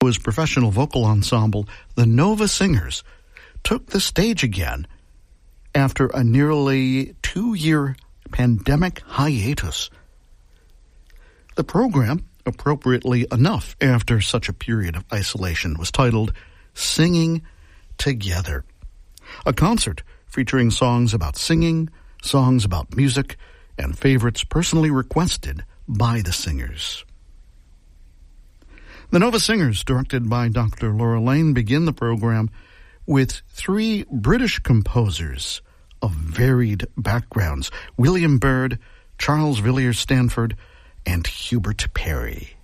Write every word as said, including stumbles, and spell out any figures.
whose professional vocal ensemble, the Nova Singers, took the stage again after a nearly two-year pandemic hiatus. The program, appropriately enough after such a period of isolation, was titled Singing Together, a concert featuring songs about singing, songs about music, and favorites personally requested by the singers. The Nova Singers, directed by Doctor Laura Lane, begin the program with three British composers of varied backgrounds: William Byrd, Charles Villiers Stanford, and Hubert Parry.